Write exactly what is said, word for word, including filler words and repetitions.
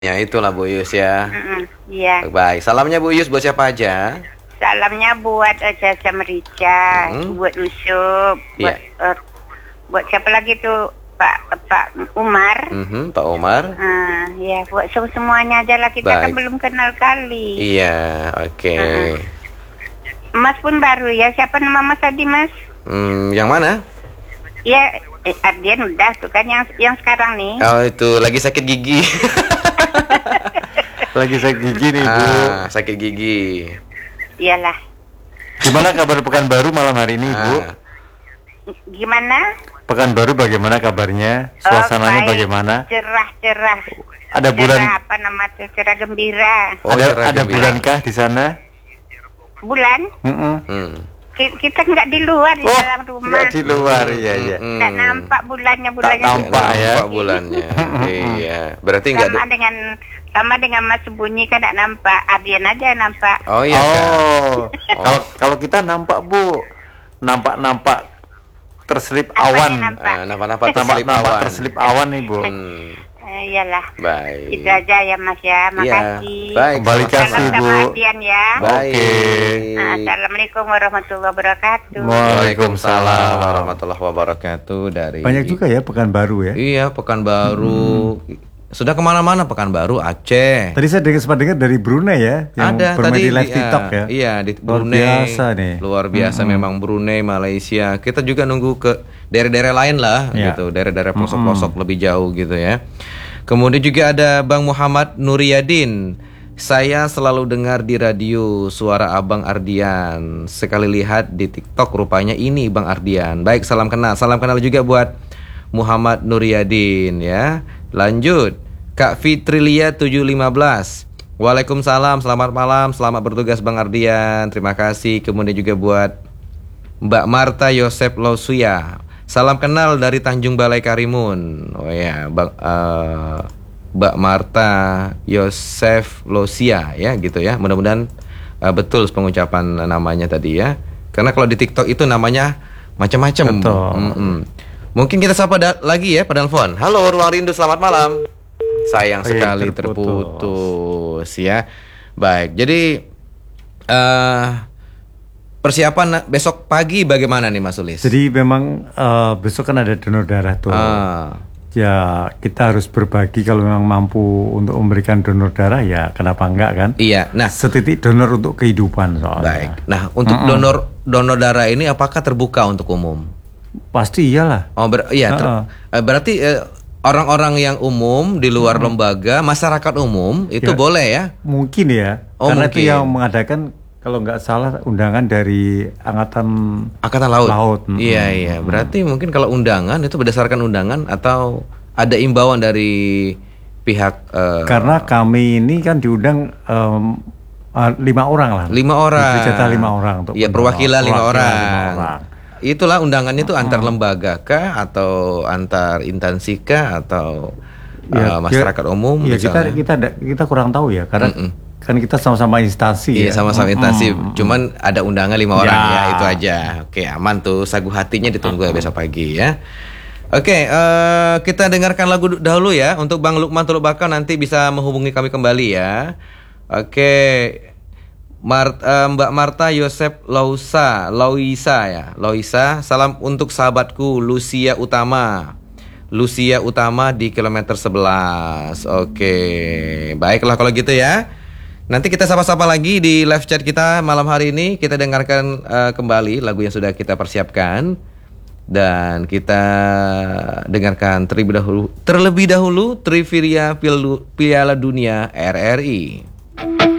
Ya itulah Bu Yus ya. Mm-mm, iya. Baik, salamnya Bu Yus buat siapa aja? Salamnya buat uh, Caca Merica, Mm-mm. buat Yusuf, buat Iya. uh, buat siapa lagi tuh Pak Pak Umar. Mhm, Pak Umar. Ah, ya buat sem- semuanya aja lah, kita kan Baik. belum kenal kali. Iya, oke. Mm-mm. Mas pun baru ya. Siapa nama Mas tadi, Mas? Hmm, yang mana? Ya, eh, Ardian udah tuh kan yang yang sekarang nih. Oh, itu lagi sakit gigi. Lagi sakit gigi nih, Bu. Ah, sakit gigi. Iyalah. Gimana kabar Pekanbaru malam hari ini, Bu? Ah, Gimana? Pekanbaru bagaimana kabarnya? Suasananya Oh, baik. bagaimana? Cerah, cerah. Ada bulan Cerah, apa nama tuh? Cerah gembira. Oh, ada cerah ada gembira. bulankah di sana? Bulan? Mm-mm. Hmm. Ki- Kita nggak di luar, di Oh, dalam rumah. nggak di luar, iya iya. Mm-mm. Nggak nampak bulannya, bulannya. Tak nampak ya. Nampak bulannya. Iya, berarti enggak Sama ada. dengan sama dengan Mas Sembunyi kan nggak nampak. Ardian aja yang nampak. Oh iya. Kak. Oh, kalau kalau kita nampak, Bu, nampak-nampak terselip Apanya awan. nampak? Ah, nampak-nampak terselip Nampak-nampak awan. terselip awan nih, Bu. Hmm, Eh, iyalah. baik. Itu aja ya Mas ya. Iya, Makasih. baik. Kembali sama-sama. kasih, Salam sama Bu. Ardian ya. Baik. Oke. Nah, Assalamualaikum warahmatullahi wabarakatuh. Waalaikumsalam warahmatullahi wabarakatuh dari Banyak juga ya Pekanbaru ya. Iya, Pekanbaru. Sudah kemana-mana Pekanbaru, Aceh. Tadi saya dengar sempat dengar dari Brunei ya, yang Ada bermain tadi di live di- TikTok ya. Iya, di Luar Brunei. biasa nih. Luar biasa memang Brunei, Malaysia. Kita juga nunggu ke daerah-daerah lain lah Iya. gitu, daerah-daerah pelosok-pelosok lebih jauh gitu ya. Kemudian juga ada Bang Muhammad Nuryadin. Saya selalu dengar di radio suara Abang Ardian. Sekali lihat di TikTok rupanya ini Bang Ardian. Baik, salam kenal. Salam kenal juga buat Muhammad Nuryadin ya. Lanjut, Kak Fitrilia tujuh lima belas. Waalaikumsalam, selamat malam, selamat bertugas Bang Ardian. Terima kasih. Kemudian juga buat Mbak Marta Yosep Losuya. Salam kenal dari Tanjung Balai Karimun. Oh ya, Bang eh, Mbak Marta Yosef Losia ya gitu ya. Mudah-mudahan eh, betul pengucapan namanya tadi ya. Karena kalau di TikTok itu namanya macam-macam. Betul. Mm-mm. Mungkin kita sapa da- lagi ya pada telepon. Halo Ruang Rindu, selamat malam. Sayang Oh iya, sekali terputus. terputus ya. Baik, jadi eh persiapan na- besok pagi bagaimana nih Mas Sulis? Jadi memang eh, besok kan ada donor darah tuh. Ah, Ya kita harus berbagi kalau memang mampu untuk memberikan donor darah ya kenapa enggak kan? iya. Nah, Setitik donor untuk kehidupan soalnya. baik. Nah, untuk donor donor darah ini apakah terbuka untuk umum? Pasti iyalah. Oh, ber- iya. ter- Heeh. eh, berarti eh, orang-orang yang umum di luar lembaga, masyarakat umum itu Ya. boleh ya? Mungkin ya. Oh, Karena itu mungkin. yang mengadakan kalau nggak salah undangan dari angkatan Angkatan Laut. Laut, mm-mm. Iya, iya. Berarti mungkin kalau undangan itu berdasarkan undangan atau ada imbauan dari pihak eh, Karena kami ini kan diundang em, eh, lima orang lah. lima orang. Diberi jatah lima orang untuk Iya, pendonor. perwakilan lima Perwakilan orang. lima orang. Itulah undangannya itu antar lembaga kah atau antar instansi kah atau Ya, eh, masyarakat umum ya kita misalnya? kita ada- kita kurang tahu ya karena Mm-mm. kan kita sama-sama instansi Iya, ya. sama-sama Mm-mm. instansi. Cuman ada undangan lima orang Ya. ya, itu aja. Oke, aman tuh. Sagu hatinya ditunggu ya besok pagi ya. Oke, eh, kita dengarkan lagu dahulu ya. Untuk Bang Lukman Tuluk Bakau nanti bisa menghubungi kami kembali ya. Oke, Mar- eh, Mbak Marta Yosep Lausa, Loisa ya, Loisa. Salam untuk sahabatku Lucia Utama. Lucia Utama di kilometer sebelas. Oke, baiklah kalau gitu ya. Nanti kita sapa-sapa lagi di live chat kita malam hari ini. Kita dengarkan eh, kembali lagu yang sudah kita persiapkan. Dan kita dengarkan terlebih dahulu, terlebih dahulu Trivia Piala Dunia R R I.